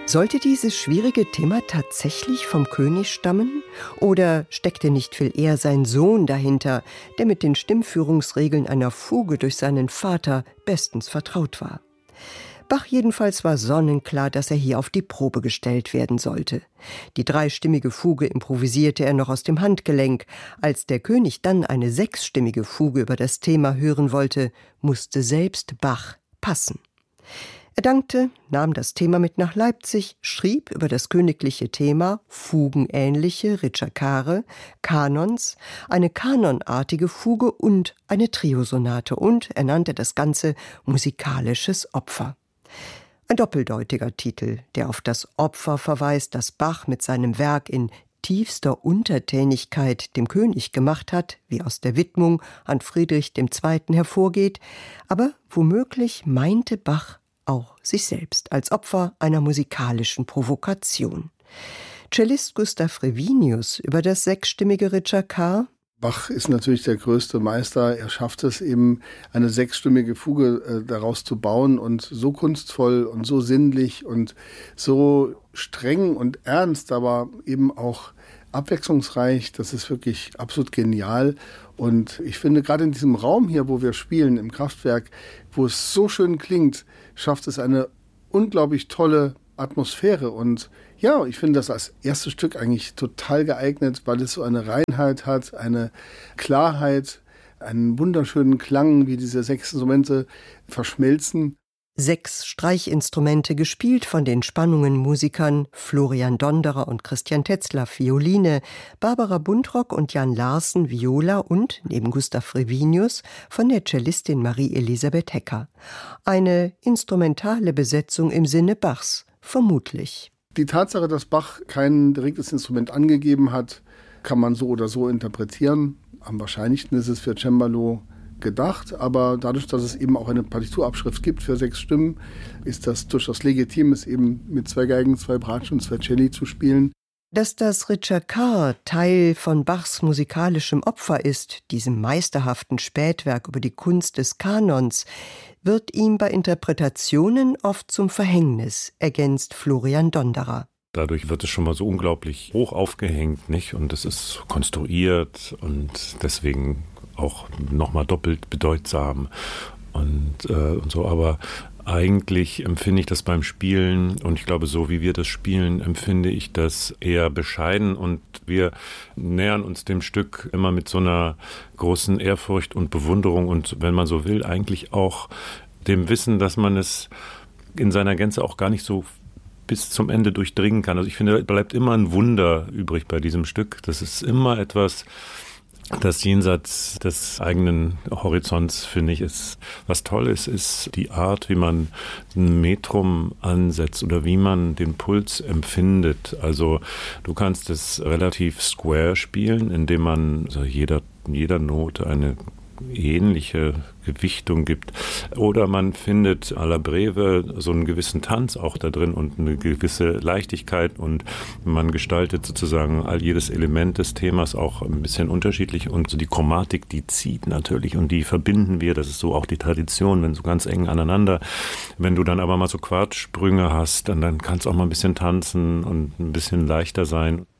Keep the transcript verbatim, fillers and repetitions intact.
Sollte dieses schwierige Thema tatsächlich vom König stammen? Oder steckte nicht viel eher sein Sohn dahinter, der mit den Stimmführungsregeln einer Fuge durch seinen Vater bestens vertraut war? Bach jedenfalls war sonnenklar, dass er hier auf die Probe gestellt werden sollte. Die dreistimmige Fuge improvisierte er noch aus dem Handgelenk. Als der König dann eine sechsstimmige Fuge über das Thema hören wollte, musste selbst Bach passen. Er dankte, nahm das Thema mit nach Leipzig, schrieb über das königliche Thema fugenähnliche Ricercare, Kanons, eine kanonartige Fuge und eine Triosonate, und er nannte das Ganze musikalisches Opfer. Ein doppeldeutiger Titel, der auf das Opfer verweist, das Bach mit seinem Werk in tiefster Untertänigkeit dem König gemacht hat, wie aus der Widmung an Friedrich der Zweite hervorgeht, aber womöglich meinte Bach auch sich selbst als Opfer einer musikalischen Provokation. Cellist Gustav Revinius über das sechsstimmige Ricercare: Bach ist natürlich der größte Meister. Er schafft es eben, eine sechsstimmige Fuge äh, daraus zu bauen, und so kunstvoll und so sinnlich und so streng und ernst, aber eben auch abwechslungsreich. Das ist wirklich absolut genial. Und ich finde, gerade in diesem Raum hier, wo wir spielen, im Kraftwerk, wo es so schön klingt, schafft es eine unglaublich tolle Atmosphäre. Und ja, ich finde das als erstes Stück eigentlich total geeignet, weil es so eine Reinheit hat, eine Klarheit, einen wunderschönen Klang, wie diese sechs Instrumente verschmelzen. Sechs Streichinstrumente, gespielt von den Spannungen-Musikern Florian Donderer und Christian Tetzlaff Violine, Barbara Buntrock und Jan Larsen Viola und, neben Gustav Revinius, von der Cellistin Marie-Elisabeth Hecker. Eine instrumentale Besetzung im Sinne Bachs, vermutlich. Die Tatsache, dass Bach kein direktes Instrument angegeben hat, kann man so oder so interpretieren. Am wahrscheinlichsten ist es für Cembalo gedacht, aber dadurch, dass es eben auch eine Partiturabschrift gibt für sechs Stimmen, ist das durchaus legitim, es eben mit zwei Geigen, zwei Bratschen und zwei Celli zu spielen. Dass das Ricercare Teil von Bachs musikalischem Opfer ist, diesem meisterhaften Spätwerk über die Kunst des Kanons, wird ihm bei Interpretationen oft zum Verhängnis, ergänzt Florian Donderer. Dadurch wird es schon mal so unglaublich hoch aufgehängt, nicht? Und es ist konstruiert und deswegen auch nochmal doppelt bedeutsam und, äh, und so. Aber eigentlich empfinde ich das beim Spielen, und ich glaube, so wie wir das spielen, empfinde ich das eher bescheiden, und wir nähern uns dem Stück immer mit so einer großen Ehrfurcht und Bewunderung und, wenn man so will, eigentlich auch dem Wissen, dass man es in seiner Gänze auch gar nicht so bis zum Ende durchdringen kann. Also ich finde, da bleibt immer ein Wunder übrig bei diesem Stück. Das ist immer etwas, das jenseits des eigenen Horizonts, finde ich, ist. Was toll ist, ist die Art, wie man ein Metrum ansetzt oder wie man den Puls empfindet. Also du kannst es relativ square spielen, indem man also jeder, jeder Note eine ähnliche Gewichtung gibt. Oder man findet à la Breve so einen gewissen Tanz auch da drin und eine gewisse Leichtigkeit, und man gestaltet sozusagen all jedes Element des Themas auch ein bisschen unterschiedlich, und so die Chromatik, die zieht natürlich und die verbinden wir, das ist so auch die Tradition, wenn so ganz eng aneinander. Wenn du dann aber mal so Quartsprünge hast, dann, dann kann es auch mal ein bisschen tanzen und ein bisschen leichter sein.